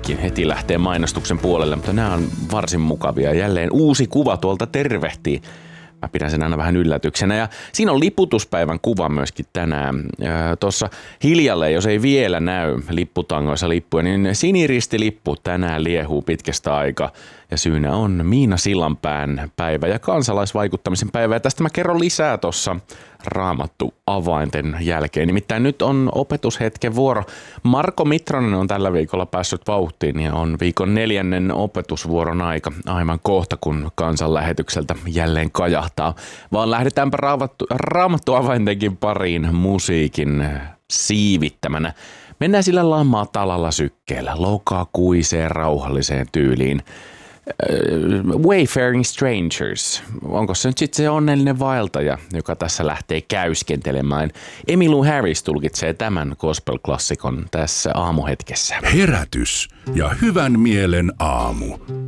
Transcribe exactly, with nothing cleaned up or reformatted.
musiikki heti lähtee mainostuksen puolelle, mutta nämä on varsin mukavia. Jälleen uusi kuva tuolta tervehtii. Mä pidän sen aina vähän yllätyksenä. Ja siinä on liputuspäivän kuva myöskin tänään. Tuossa hiljalle, jos ei vielä näy lipputangoissa lippuja, niin siniristilippu tänään liehuu pitkästä aikaa. Ja syynä on Miina Sillanpään päivä ja kansalaisvaikuttamisen päivä. Ja tästä mä kerron lisää tuossa Raamattu avainten jälkeen. Nimittäin nyt on opetushetken vuoro. Marko Mitronen on tällä viikolla päässyt vauhtiin ja on viikon neljännen opetusvuoron aika aivan kohta, kun kansanlähetykseltä jälleen kajahtaa. Vaan lähdetäänpä raamattu, Raamattu avaintenkin pariin musiikin siivittämänä. Mennään sillä lailla matalalla sykkeellä, lokakuiseen rauhalliseen tyyliin. Wayfaring Strangers. Onko se nyt sitten se onnellinen vaeltaja, joka tässä lähtee käyskentelemään? Emmylou Harris tulkitsee tämän gospel-klassikon tässä aamuhetkessä. Herätys ja hyvän mielen aamu.